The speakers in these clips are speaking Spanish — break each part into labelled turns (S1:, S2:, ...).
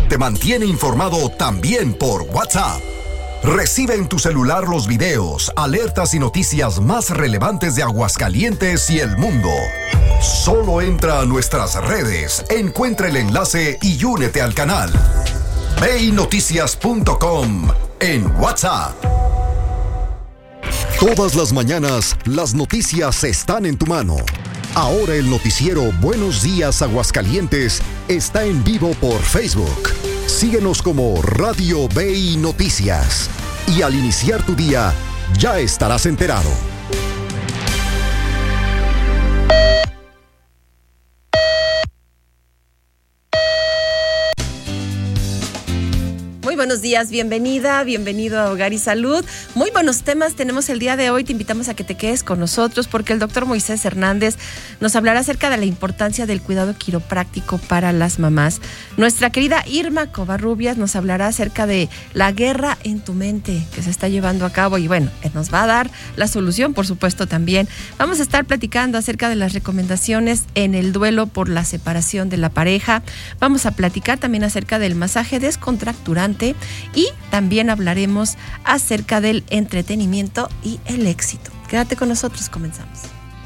S1: te mantiene informado también por WhatsApp. Recibe en tu celular los videos, alertas y noticias más relevantes de Aguascalientes y el mundo. Solo entra a nuestras redes, encuentra el enlace y únete al canal. veynoticias.com en WhatsApp. Todas las mañanas, las noticias están en tu mano. Ahora el noticiero Buenos Días Aguascalientes está en vivo por Facebook. Síguenos como Radio BI Noticias. Y al iniciar tu día, ya estarás enterado.
S2: Muy buenos días, bienvenida, bienvenido a Hogar y Salud. Muy buenos temas tenemos el día de hoy. Te invitamos a que te quedes con nosotros porque el doctor Moisés Hernández nos hablará acerca de la importancia del cuidado quiropráctico para las mamás. Nuestra querida Irma Covarrubias nos hablará acerca de la guerra en tu mente que se está llevando a cabo y bueno, nos va a dar la solución, por supuesto, también. Vamos a estar platicando acerca de las recomendaciones en el duelo por la separación de la pareja. Vamos a platicar también acerca del masaje descontracturante y también hablaremos acerca del entretenimiento y el éxito. Quédate con nosotros, comenzamos.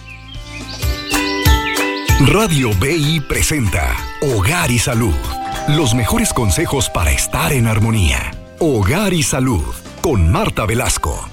S1: Radio BI presenta Hogar y Salud. Los mejores consejos para estar en armonía. Hogar y Salud con Marta Velasco.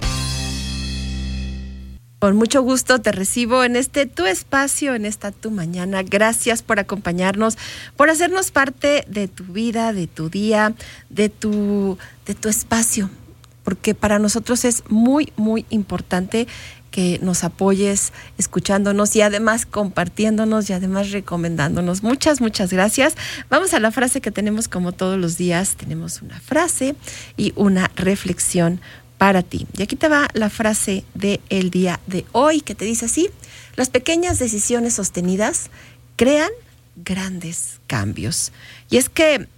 S2: Con mucho gusto te recibo en tu espacio, en esta tu mañana. Gracias por acompañarnos, por hacernos parte de tu vida, de tu día, de tu espacio, porque para nosotros es muy, muy importante que nos apoyes escuchándonos y además compartiéndonos y además recomendándonos. Muchas, muchas gracias. Vamos a la frase que tenemos como todos los días. Tenemos una frase y una reflexión para ti. Y aquí te va la frase del día de hoy que te dice así: las pequeñas decisiones sostenidas crean grandes cambios. Y es que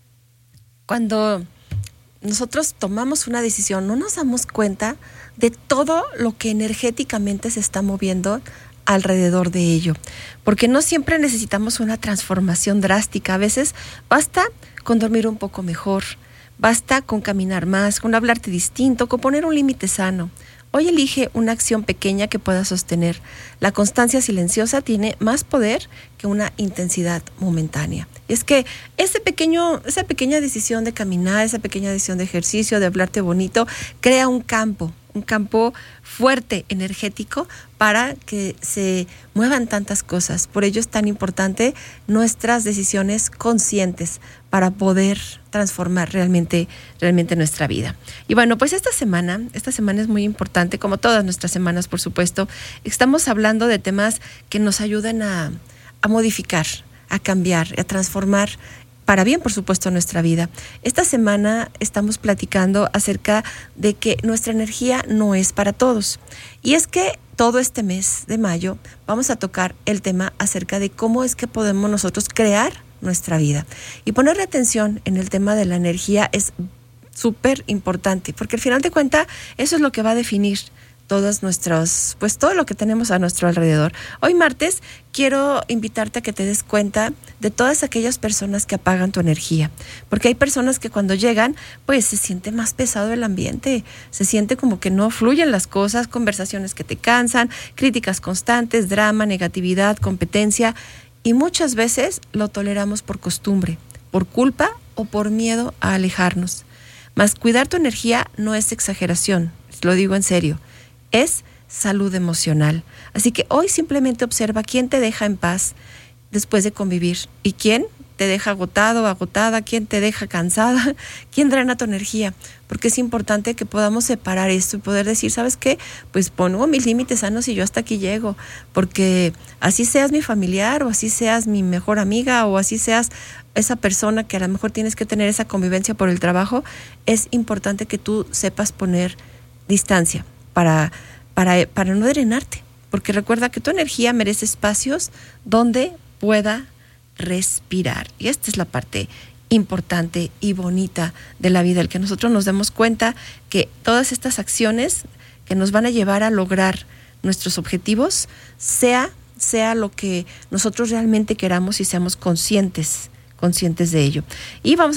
S2: cuando nosotros tomamos una decisión no nos damos cuenta de todo lo que energéticamente se está moviendo alrededor de ello, porque no siempre necesitamos una transformación drástica. A veces basta con dormir un poco mejor, basta con caminar más, con hablarte distinto, con poner un límite sano. Hoy elige una acción pequeña que puedas sostener. La constancia silenciosa tiene más poder que una intensidad momentánea. Y es que esa pequeña decisión de caminar, esa pequeña decisión de ejercicio, de hablarte bonito, crea un campo fuerte, energético, para que se muevan tantas cosas. Por ello es tan importante nuestras decisiones conscientes para poder transformar realmente nuestra vida. Y bueno, pues esta semana es muy importante, como todas nuestras semanas, por supuesto. Estamos hablando de temas que nos ayuden a modificar, a cambiar, a transformar para bien, por supuesto, nuestra vida. Esta semana estamos platicando acerca de que nuestra energía no es para todos. Y es que todo este mes de mayo vamos a tocar el tema acerca de cómo es que podemos nosotros crear nuestra vida. Y ponerle atención en el tema de la energía es súper importante, porque al final de cuentas eso es lo que va a definir todo lo que tenemos a nuestro alrededor. Hoy martes quiero invitarte a que te des cuenta de todas aquellas personas que apagan tu energía, porque hay personas que cuando llegan, pues se siente más pesado el ambiente, se siente como que no fluyen las cosas, conversaciones que te cansan, críticas constantes, drama, negatividad, competencia, y muchas veces lo toleramos por costumbre, por culpa o por miedo a alejarnos. Mas cuidar tu energía no es exageración, lo digo en serio. Es salud emocional. Así que hoy simplemente observa quién te deja en paz después de convivir y quién te deja agotado, agotada, quién te deja cansada, quién drena tu energía. Porque es importante que podamos separar esto y poder decir, ¿sabes qué? Pues pongo mis límites sanos y yo hasta aquí llego. Porque así seas mi familiar o así seas mi mejor amiga o así seas esa persona que a lo mejor tienes que tener esa convivencia por el trabajo, es importante que tú sepas poner distancia para no drenarte, porque recuerda que tu energía merece espacios donde pueda respirar, y esta es la parte importante y bonita de la vida, el que nosotros nos demos cuenta que todas estas acciones que nos van a llevar a lograr nuestros objetivos, sea lo que nosotros realmente queramos y seamos conscientes de ello. Y vamos